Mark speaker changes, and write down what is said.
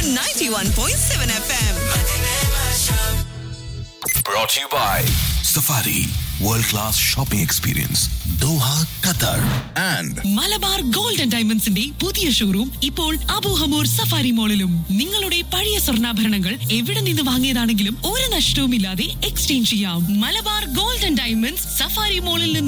Speaker 1: 91.7 FM.
Speaker 2: Brought to you by Safari World Class Shopping Experience, Doha, Qatar, and
Speaker 3: Malabar gold and ഡയമണ്ട്സിന്റെ പുതിയ showroom ഇപ്പോൾ അബു ഹമൂർ safari മോളിലും. നിങ്ങളുടെ പഴയ സ്വർണ്ണാഭരണങ്ങൾ എവിടെ നിന്ന് വാങ്ങിയതാണെങ്കിലും ഒരു നഷ്ടവുമില്ലാതെ എക്സ്ചേഞ്ച് ചെയ്യാം. Malabar gold and diamonds safari മോളിൽ നിന്ന്